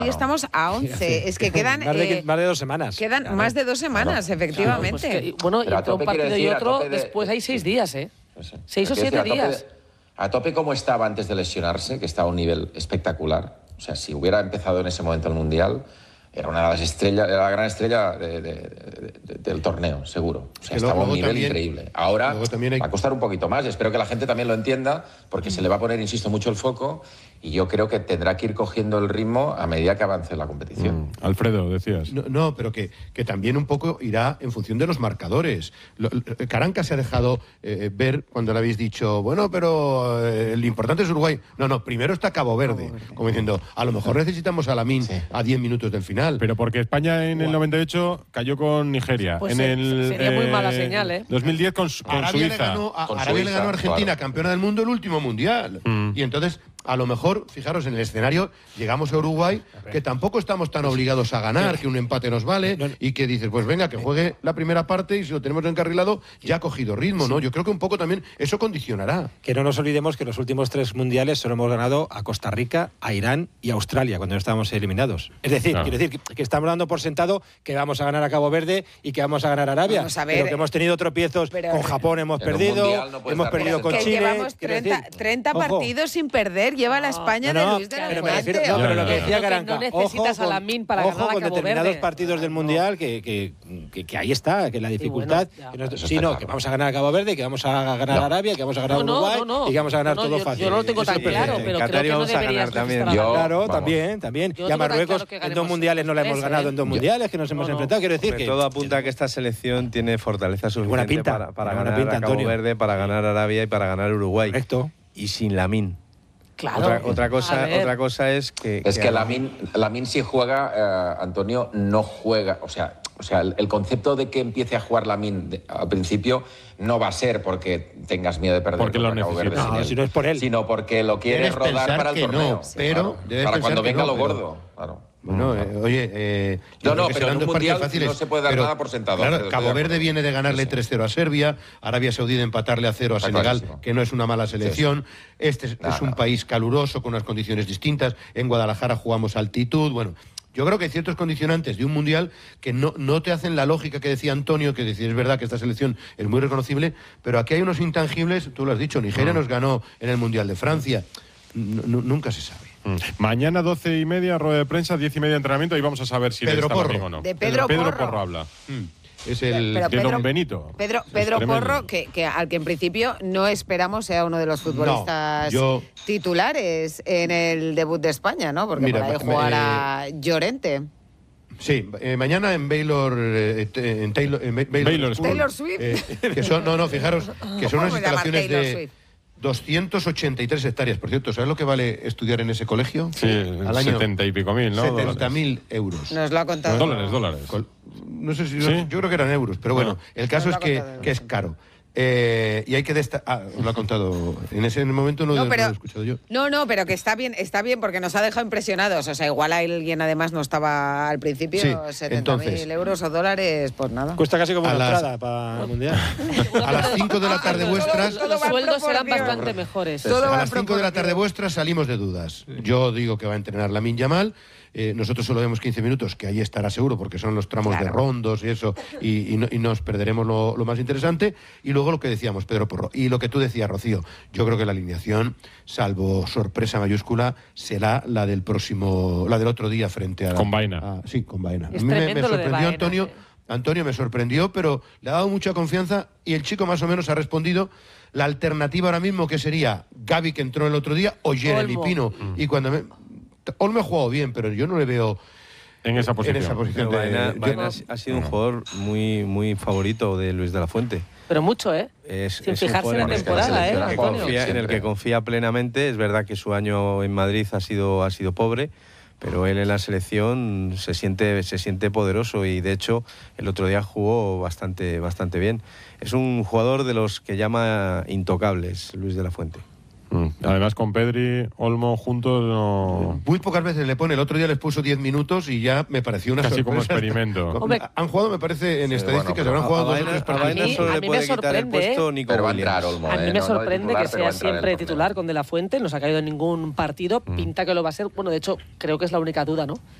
Y estamos a 11, es que quedan... más de 2 semanas. Quedan más de 2 semanas, efectivamente. Claro, pues bueno, y entre un partido y otro, después hay 6 días, ¿eh? 6 o 7 días. A tope como estaba antes de lesionarse, que estaba a un nivel espectacular. O sea, si hubiera empezado en ese momento el Mundial, era una de las estrellas, era la gran estrella del torneo, seguro. O sea, estaba a un nivel increíble. Ahora va a costar un poquito más. Espero que la gente también lo entienda, porque se le va a poner, insisto, mucho el foco, y yo creo que tendrá que ir cogiendo el ritmo a medida que avance la competición. Alfredo, decías. No, pero que también un poco irá en función de los marcadores. Caranca se ha dejado ver cuando le habéis dicho, bueno, pero lo importante es Uruguay. No, primero está Cabo Verde, como diciendo, a lo mejor necesitamos a Lamine a 10 minutos del final. Pero porque España en el 98 cayó con Nigeria. Pues en sería muy mala señal, ¿eh? 2010 con Suiza. Arabia le ganó a Argentina, campeona del mundo, el último mundial. Y entonces, a lo mejor, fijaros, en el escenario llegamos a Uruguay, que tampoco estamos tan obligados a ganar, que un empate nos vale, y que dices, pues venga, que juegue la primera parte, y si lo tenemos encarrilado, ya ha cogido ritmo, ¿no? Yo creo que un poco también eso condicionará. Que no nos olvidemos que los últimos 3 mundiales solo hemos ganado a Costa Rica, a Irán y a Australia, cuando no estábamos eliminados. Es decir, quiero decir que estamos dando por sentado que vamos a ganar a Cabo Verde y que vamos a ganar a Arabia. Vamos a ver, pero que hemos tenido tropiezos con Japón, hemos perdido, hemos perdido con Chile. Llevamos 30 partidos sin perder, lleva la España de Luis de la Fuente. Pero lo que decía Caranca, no necesitas a Lamine para ganar a Cabo con determinados Verde. partidos del Mundial que ahí está, que la dificultad, que vamos a ganar a Cabo Verde, que vamos a ganar a Arabia, que vamos a ganar a Uruguay y que vamos a ganar todo fácil. Yo no lo tengo tan claro, pero creo que no deberías también. Claro, también. Y a Marruecos en 2 mundiales no la hemos ganado en 2 mundiales, que nos hemos enfrentado. Quiero decir que todo apunta a que esta selección tiene fortaleza suficiente para ganar a Cabo Verde, para ganar a Arabia y para ganar a Uruguay. Correcto. Y sin Lamine. Claro. Otra cosa es que... Es que Lamine si juega, Antonio, no juega. O sea, el concepto de que empiece a jugar Lamine al principio no va a ser porque tengas miedo de perder. Porque lo necesita. No, si no es por él. Sino porque lo quiere rodar para el torneo. Pero para cuando venga lo gordo. Claro. Bueno, pero en un mundial no se puede dar nada por sentado. Claro, Cabo Verde viene de ganarle 3-0 a Serbia, Arabia Saudí de empatarle a 0 a Senegal, que no es una mala selección. Este es un país caluroso, con unas condiciones distintas. En Guadalajara jugamos a altitud. Bueno, yo creo que hay ciertos condicionantes de un mundial que no te hacen la lógica que decía Antonio, que decía, es verdad que esta selección es muy reconocible, pero aquí hay unos intangibles, tú lo has dicho, Nigeria nos ganó en el Mundial de Francia. Nunca se sabe. Mañana 12:30, rueda de prensa, 10:30 entrenamiento, y vamos a saber si Pedro está Porro. o no. De Pedro Porro habla. Es el de Don Benito. Pedro Porro, que al que en principio no esperamos sea uno de los futbolistas titulares en el debut de España, ¿no? Porque por ahí jugará Llorente. Sí, mañana en Baylor, Taylor Swift. Que son, fijaros, que son unas instalaciones de 283 hectáreas. Por cierto, ¿sabes lo que vale estudiar en ese colegio? Sí, al año 70 y pico mil, ¿no? 70.000 euros. Nos lo ha contado. Dólares. No sé si... ¿Sí? Yo creo que eran euros, pero bueno, el caso es que es caro. Y hay que destacar... lo ha contado. En ese momento no lo he escuchado yo. No, pero que está bien porque nos ha dejado impresionados. O sea, igual alguien además no estaba al principio. Sí, 70.000 euros o dólares, pues nada. Cuesta casi como una entrada para el Mundial. A las 5 de la tarde vuestras... Los sueldos serán bastante mejores. A las 5 de la tarde vuestras salimos de dudas. Yo digo que va a entrenar Lamine Yamal. Nosotros solo vemos 15 minutos, que ahí estará seguro, porque son los tramos de rondos y eso, y nos perderemos lo más interesante. Y luego lo que decíamos, Pedro Porro, y lo que tú decías, Rocío, yo creo que la alineación, salvo sorpresa mayúscula, será la del otro día frente a... Con Baena. Sí, con Baena. Es a mí me tremendo lo de sorprendió Baena, Antonio me sorprendió, pero le ha dado mucha confianza y el chico más o menos ha respondido. La alternativa ahora mismo, que sería Gavi, que entró el otro día, o Jeremy Pino. Y cuando Olmo ha jugado bien, pero yo no le veo en esa posición. Baena ha sido un jugador muy, muy favorito de Luis de la Fuente. Pero mucho, ¿eh? Sin fijarse en la temporada, en el que confía plenamente. Es verdad que su año en Madrid ha sido pobre, pero él en la selección se siente poderoso, y de hecho el otro día jugó bastante bien. Es un jugador de los que llama intocables, Luis de la Fuente. Además, con Pedri, Olmo juntos no... Muy pocas veces le pone. El otro día les puso 10 minutos y ya me pareció una casi sorpresa. Como experimento. Han jugado, me parece, en estadísticas, habrán jugado 2 o 3 partidos. A mí me sorprende, pero va a entrar Olmo, a mí me sorprende que sea siempre titular con De La Fuente. No se ha caído en ningún partido. Pinta que lo va a ser. Bueno, de hecho, creo que es la única duda, ¿no?